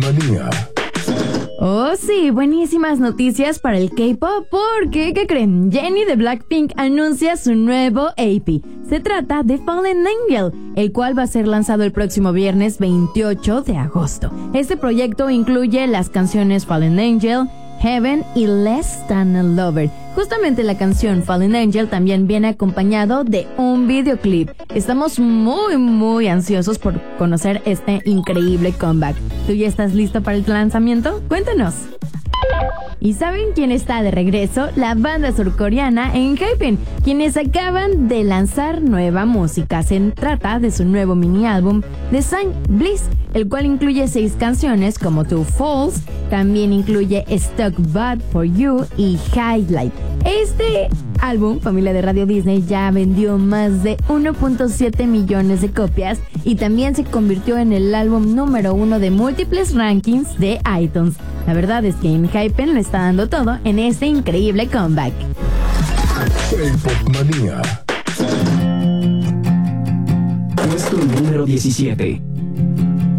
K-Pop-Manía. Oh sí, buenísimas noticias para el K-Pop porque, ¿qué creen? Jennie de Blackpink anuncia su nuevo AP. Se trata de Fallen Angel, el cual va a ser lanzado el próximo viernes 28 de agosto. Este proyecto incluye las canciones Fallen Angel, Heaven y Less Than a Lover. Justamente la canción Fallen Angel también viene acompañado de un videoclip. Estamos muy ansiosos por conocer este increíble comeback. ¿Tú ya estás listo para el lanzamiento? Cuéntanos. ¿Y saben quién está de regreso? La banda surcoreana ENHYPEN, quienes acaban de lanzar nueva música. Se trata de su nuevo mini álbum The Sun Bliss, el cual incluye 6 canciones como Two Falls, también incluye Stuck Bad For You y Highlight. Este álbum, familia de Radio Disney, ya vendió más de 1.7 millones de copias y también se convirtió en el álbum número 1 de múltiples rankings de iTunes. La verdad es que ENHYPEN le está dando todo en este increíble comeback. K-Pop-Manía. Puesto número 17.